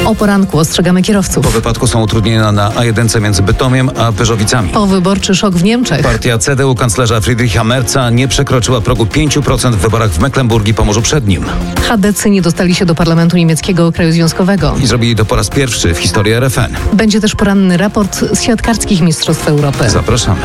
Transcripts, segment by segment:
O poranku ostrzegamy kierowców. Po wypadku są utrudnienia na A1 między Bytomiem a Pyrzowicami. Powyborczy szok w Niemczech. Partia CDU kanclerza Friedricha Merza nie przekroczyła progu 5% w wyborach w Mecklenburgii Pomorzu Przednim. Chadecy nie dostali się do parlamentu niemieckiego kraju związkowego. I zrobili to po raz pierwszy w historii RFN. Będzie też poranny raport z siatkarskich mistrzostw Europy. Zapraszamy.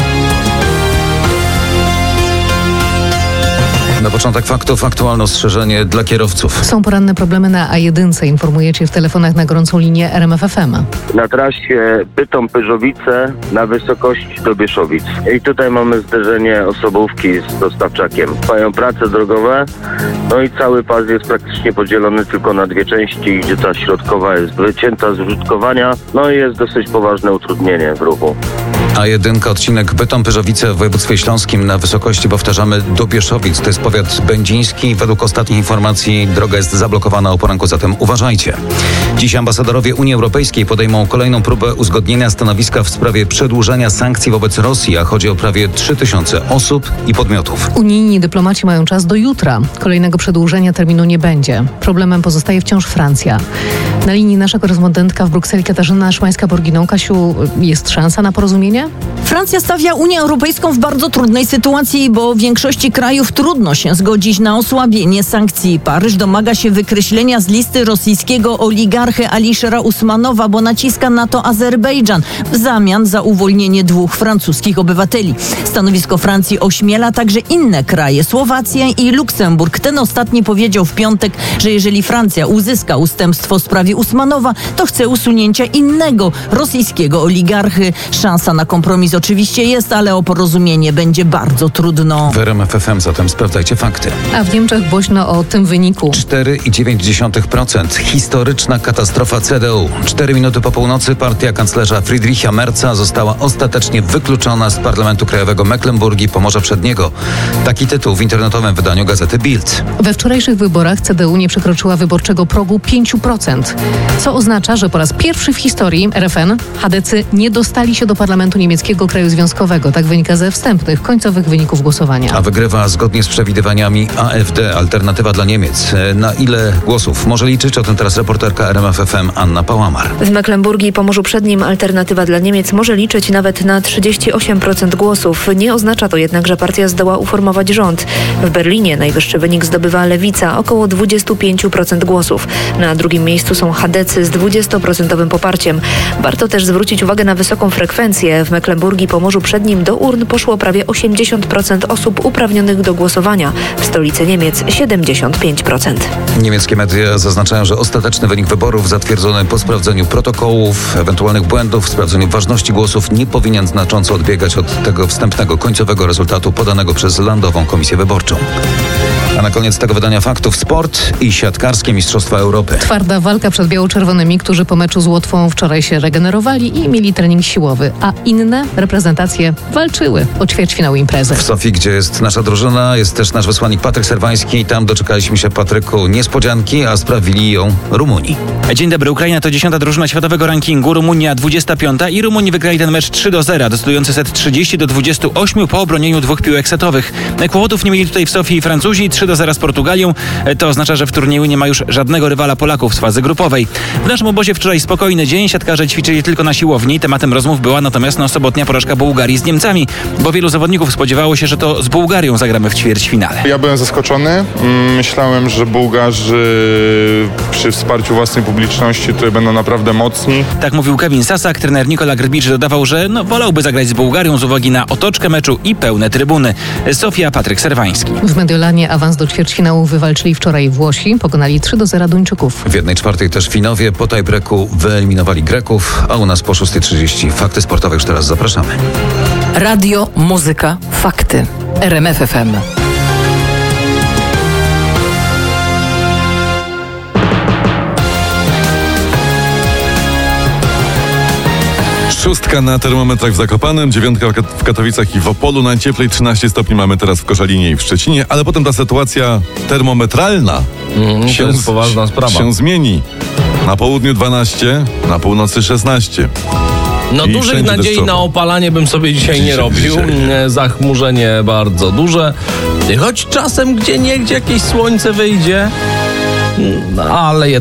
Na początek faktów aktualne ostrzeżenie dla kierowców. Są poranne problemy na A1. Informujecie w telefonach na gorącą linię RMF FM. Na trasie Bytom-Pyrzowice na wysokość do Bieszowic. I tutaj mamy zderzenie osobówki z dostawczakiem. Trwają prace drogowe, no i cały pas jest praktycznie podzielony tylko na dwie części, gdzie ta środkowa jest wycięta z użytkowania, no i jest dosyć poważne utrudnienie w ruchu. A1 odcinek Bytom-Pyrzowice w województwie śląskim na wysokości, powtarzamy, do Bieszowic. To jest powiat będziński. Według ostatnich informacji droga jest zablokowana o poranku, zatem uważajcie. Dziś ambasadorowie Unii Europejskiej podejmą kolejną próbę uzgodnienia stanowiska w sprawie przedłużenia sankcji wobec Rosji, a chodzi o prawie 3000 osób i podmiotów. Unijni dyplomaci mają czas do jutra. Kolejnego przedłużenia terminu nie będzie. Problemem pozostaje wciąż Francja. Na linii nasza korespondentka w Brukseli Katarzyna Szymańska-Borginą. Kasiu, jest szansa na porozumienie? Francja stawia Unię Europejską w bardzo trudnej sytuacji, bo większości krajów trudno się zgodzić na osłabienie sankcji. Paryż domaga się wykreślenia z listy rosyjskiego oligarchy Alisera Usmanowa, bo naciska na to Azerbejdżan w zamian za uwolnienie 2 francuskich obywateli. Stanowisko Francji ośmiela także inne kraje, Słowację i Luksemburg. Ten ostatni powiedział w piątek, że jeżeli Francja uzyska ustępstwo w sprawie Usmanowa, to chce usunięcia innego rosyjskiego oligarchy. Szansa na kompromis oczywiście jest, ale o porozumienie będzie bardzo trudno. W RMF FM zatem sprawdzajcie fakty. A w Niemczech głośno o tym wyniku. 4,9%. Historyczna katastrofa CDU. 4 minuty po północy partia kanclerza Friedricha Merza została ostatecznie wykluczona z Parlamentu Krajowego Mecklenburgii Pomorza Przedniego. Taki tytuł w internetowym wydaniu gazety Bild. We wczorajszych wyborach CDU nie przekroczyła wyborczego progu 5%, co oznacza, że po raz pierwszy w historii RFN chadecy nie dostali się do Parlamentu niemieckiego kraju związkowego. Tak wynika ze wstępnych, końcowych wyników głosowania. A wygrywa zgodnie z przewidywaniami AfD, Alternatywa dla Niemiec. Na ile głosów może liczyć? O tym teraz reporterka RMF FM Anna Pałamar. W Mecklenburgii i Pomorzu Przednim Alternatywa dla Niemiec może liczyć nawet na 38% głosów. Nie oznacza to jednak, że partia zdoła uformować rząd. W Berlinie najwyższy wynik zdobywa Lewica, około 25% głosów. Na drugim miejscu są chadecy z 20% poparciem. Warto też zwrócić uwagę na wysoką frekwencję. W Mecklenburgii i Pomorzu Przednim do urn poszło prawie 80% osób uprawnionych do głosowania. W stolicy Niemiec 75%. Niemieckie media zaznaczają, że ostateczny wynik wyborów zatwierdzony po sprawdzeniu protokołów, ewentualnych błędów, sprawdzeniu ważności głosów nie powinien znacząco odbiegać od tego wstępnego, końcowego rezultatu podanego przez Landową Komisję Wyborczą. A na koniec tego wydania faktów sport i siatkarskie Mistrzostwa Europy. Twarda walka przed biało-czerwonymi, którzy po meczu z Łotwą wczoraj się regenerowali i mieli trening siłowy, a inne reprezentacje walczyły o ćwierćfinał imprezy. W Sofii, gdzie jest nasza drużyna, jest też nasz wysłannik Patryk Serwański. Tam doczekaliśmy się, Patryku, niespodzianki, a sprawili ją Rumuni. Dzień dobry. Ukraina to 10. drużyna światowego rankingu, Rumunia 25. i Rumuni wygrali ten mecz 3-0, decydujący set 30-28 po obronieniu 2 piłek setowych. Kłopotów nie mieli tutaj w Sofii Francuzi, 3-0 z Portugalią. To oznacza, że w turnieju nie ma już żadnego rywala Polaków z fazy grupowej. W naszym obozie wczoraj spokojny dzień, siatkarze ćwiczyli tylko na siłowni. Tematem rozmów była natomiast sobotnia porażka Bułgarii z Niemcami, bo wielu zawodników spodziewało się, że to z Bułgarią zagramy w ćwierćfinale. Ja byłem zaskoczony. Myślałem, że Bułgarzy przy wsparciu własnej publiczności tutaj będą naprawdę mocni. Tak mówił Kevin Sasak. Trener Nikola Grbicz dodawał, że wolałby zagrać z Bułgarią z uwagi na otoczkę meczu i pełne trybuny. Sofia, Patryk Serwański. W Mediolanie awans do ćwierćfinału wywalczyli wczoraj Włosi, pokonali 3-0 Duńczyków. W 1/4 też Finowie po tiebreaku wyeliminowali Greków, a u nas po 6:30 fakty sportowe. Już teraz zapraszamy. Radio, muzyka, fakty. RMF FM. Szóstka na termometrach w Zakopanem, 9 w Katowicach i w Opolu, najcieplej 13 stopni mamy teraz w Koszalinie i w Szczecinie, ale potem ta sytuacja termometralna to jest poważna sprawa. się zmieni. Na południu 12, na północy 16. No I dużych wszędzie nadziei deszczowo. na opalanie bym sobie dzisiaj nie robił. Zachmurzenie bardzo duże. Choć czasem gdzieniegdzie jakieś słońce wyjdzie, ale